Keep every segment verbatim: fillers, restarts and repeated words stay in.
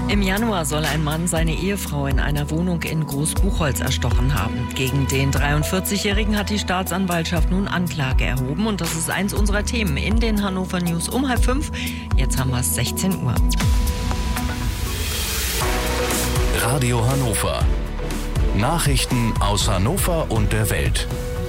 Im Januar soll ein Mann seine Ehefrau in einer Wohnung in Großbuchholz erstochen haben. Gegen den dreiundvierzigjährigen hat die Staatsanwaltschaft nun Anklage erhoben. Und das ist eins unserer Themen in den Hannover News um halb fünf. Jetzt haben wir es sechzehn Uhr. Radio Hannover. Nachrichten aus Hannover und der Welt.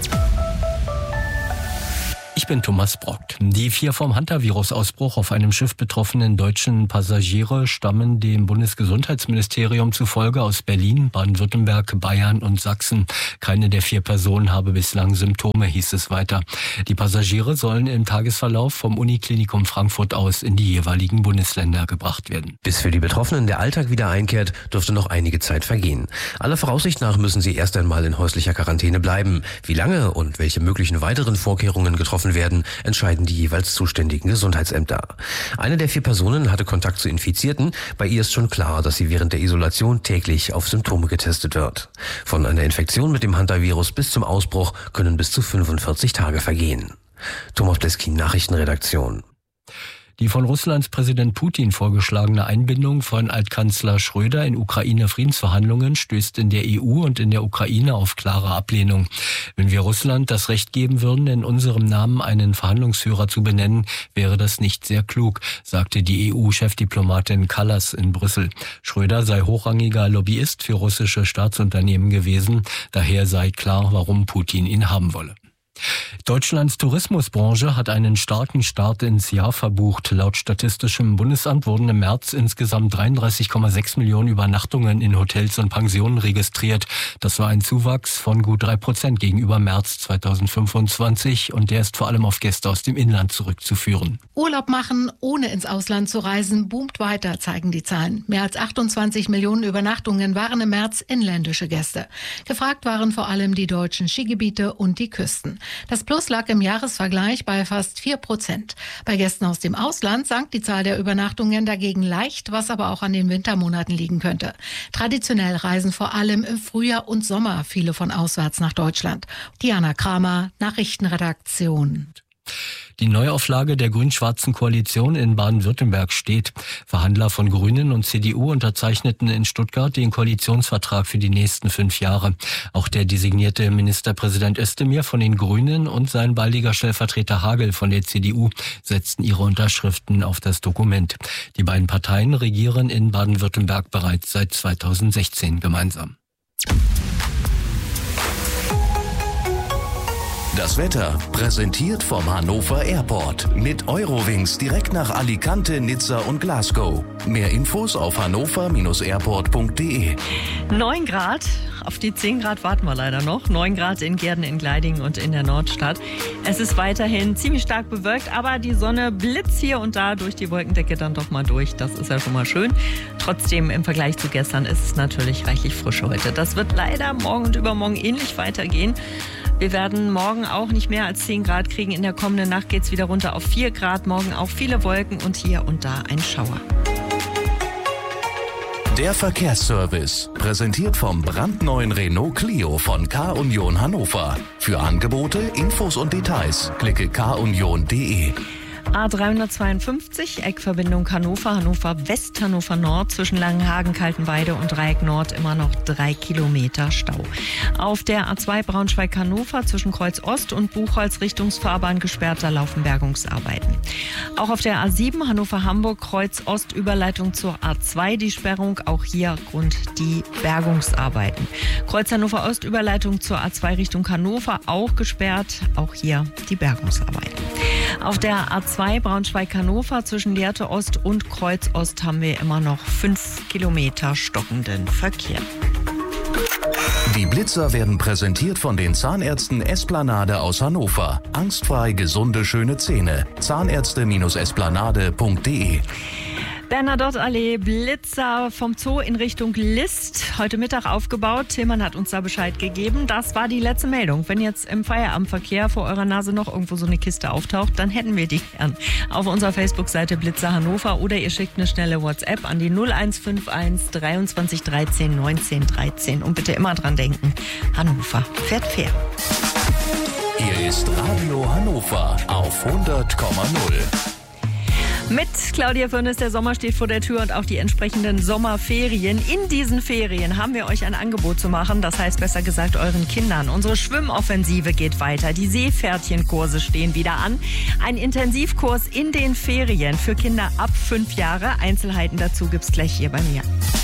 Ich bin Thomas Brock. Die vier vom Hantavirus-Ausbruch auf einem Schiff betroffenen deutschen Passagiere stammen dem Bundesgesundheitsministerium zufolge aus Berlin, Baden-Württemberg, Bayern und Sachsen. Keine der vier Personen habe bislang Symptome, hieß es weiter. Die Passagiere sollen im Tagesverlauf vom Uniklinikum Frankfurt aus in die jeweiligen Bundesländer gebracht werden. Bis für die Betroffenen der Alltag wieder einkehrt, dürfte noch einige Zeit vergehen. Aller Voraussicht nach müssen sie erst einmal in häuslicher Quarantäne bleiben. Wie lange und welche möglichen weiteren Vorkehrungen getroffen werden, entscheiden die jeweils zuständigen Gesundheitsämter. Eine der vier Personen hatte Kontakt zu Infizierten. Bei ihr ist schon klar, dass sie während der Isolation täglich auf Symptome getestet wird. Von einer Infektion mit dem Hantavirus bis zum Ausbruch können bis zu fünfundvierzig Tage vergehen. Thomas Bleskin, Nachrichtenredaktion. Die von Russlands Präsident Putin vorgeschlagene Einbindung von Altkanzler Schröder in Ukraine-Friedensverhandlungen stößt in der E U und in der Ukraine auf klare Ablehnung. Wenn wir Russland das Recht geben würden, in unserem Namen einen Verhandlungsführer zu benennen, wäre das nicht sehr klug, sagte die E U-Chefdiplomatin Kallas in Brüssel. Schröder sei hochrangiger Lobbyist für russische Staatsunternehmen gewesen. Daher sei klar, warum Putin ihn haben wolle. Deutschlands Tourismusbranche hat einen starken Start ins Jahr verbucht. Laut Statistischem Bundesamt wurden im März insgesamt dreiunddreißig Komma sechs Millionen Übernachtungen in Hotels und Pensionen registriert. Das war ein Zuwachs von gut drei Prozent gegenüber März zweitausendfünfundzwanzig und der ist vor allem auf Gäste aus dem Inland zurückzuführen. Urlaub machen, ohne ins Ausland zu reisen, boomt weiter, zeigen die Zahlen. Mehr als achtundzwanzig Millionen Übernachtungen waren im März inländische Gäste. Gefragt waren vor allem die deutschen Skigebiete und die Küsten. Das Plus lag im Jahresvergleich bei fast vier Prozent. Bei Gästen aus dem Ausland sank die Zahl der Übernachtungen dagegen leicht, was aber auch an den Wintermonaten liegen könnte. Traditionell reisen vor allem im Frühjahr und Sommer viele von auswärts nach Deutschland. Diana Kramer, Nachrichtenredaktion. Die Neuauflage der grün-schwarzen Koalition in Baden-Württemberg steht. Verhandler von Grünen und C D U unterzeichneten in Stuttgart den Koalitionsvertrag für die nächsten fünf Jahre. Auch der designierte Ministerpräsident Özdemir von den Grünen und sein baldiger Stellvertreter Hagel von der C D U setzten ihre Unterschriften auf das Dokument. Die beiden Parteien regieren in Baden-Württemberg bereits seit zweitausendsechzehn gemeinsam. Das Wetter präsentiert vom Hannover Airport. Mit Eurowings direkt nach Alicante, Nizza und Glasgow. Mehr Infos auf hannover Bindestrich airport punkt de. neun Grad, auf die zehn Grad warten wir leider noch. neun Grad in Gehrden, in Gleidingen und in der Nordstadt. Es ist weiterhin ziemlich stark bewölkt, aber die Sonne blitzt hier und da durch die Wolkendecke dann doch mal durch. Das ist ja schon mal schön. Trotzdem im Vergleich zu gestern ist es natürlich reichlich frisch heute. Das wird leider morgen und übermorgen ähnlich weitergehen. Wir werden morgen auch nicht mehr als zehn Grad kriegen. In der kommenden Nacht geht es wieder runter auf vier Grad. Morgen auch viele Wolken und hier und da ein Schauer. Der Verkehrsservice, präsentiert vom brandneuen Renault Clio von K-Union Hannover. Für Angebote, Infos und Details klicke k union punkt de. A dreihundertzweiundfünfzig, Eckverbindung Hannover, Hannover West, Hannover Nord, zwischen Langenhagen, Kaltenweide und Dreieck Nord immer noch drei Kilometer Stau. Auf der A zwei Braunschweig-Hannover zwischen Kreuz Ost und Buchholz Richtungsfahrbahn gesperrt, da laufen Bergungsarbeiten. Auch auf der A sieben Hannover-Hamburg, Kreuz Ost, Überleitung zur A zwei die Sperrung, auch hier Grund die Bergungsarbeiten. Kreuz Hannover Ost, Überleitung zur A zwei Richtung Hannover, auch gesperrt, auch hier die Bergungsarbeiten. Auf der A zwei Braunschweig-Hannover zwischen Lehrte Ost und Kreuz Ost haben wir immer noch fünf Kilometer stockenden Verkehr. Die Blitzer werden präsentiert von den Zahnärzten Esplanade aus Hannover. Angstfrei gesunde, schöne Zähne. Zahnärzte Esplanade punkt de. Bernadotteallee, Blitzer vom Zoo in Richtung List. Heute Mittag aufgebaut. Tillmann hat uns da Bescheid gegeben. Das war die letzte Meldung. Wenn jetzt im Feierabendverkehr vor eurer Nase noch irgendwo so eine Kiste auftaucht, dann hätten wir die gern. Auf unserer Facebook-Seite Blitzer Hannover oder ihr schickt eine schnelle WhatsApp an die null eins fünf eins dreiundzwanzig dreizehn neunzehn dreizehn. Und bitte immer dran denken, Hannover fährt fair. Hier ist Radio Hannover auf hundert Komma null. Mit Claudia Fürnes, der Sommer steht vor der Tür und auch die entsprechenden Sommerferien. In diesen Ferien haben wir euch ein Angebot zu machen, das heißt besser gesagt euren Kindern. Unsere Schwimmoffensive geht weiter, die Seepferdchenkurse stehen wieder an. Ein Intensivkurs in den Ferien für Kinder ab fünf Jahre. Einzelheiten dazu gibt's gleich hier bei mir.